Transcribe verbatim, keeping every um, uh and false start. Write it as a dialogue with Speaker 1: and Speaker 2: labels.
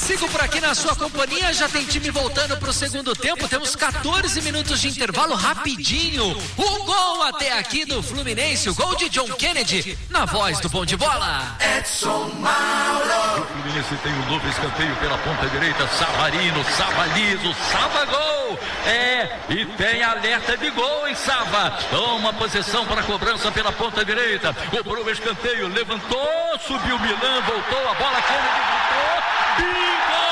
Speaker 1: Sigo por aqui na sua companhia, já tem time voltando pro segundo tempo, temos quatorze minutos de intervalo rapidinho. O gol até aqui do Fluminense, o gol de John Kennedy, na voz do Bom de Bola.
Speaker 2: Edson Mauro. O Fluminense tem um novo escanteio pela ponta direita, Savarino, Sava liso, Sava gol. É, e tem alerta de gol em Sava. Toma posição para a cobrança pela ponta direita, cobrou o escanteio, levantou, subiu Milan, voltou, a bola Kennedy voltou, bingo!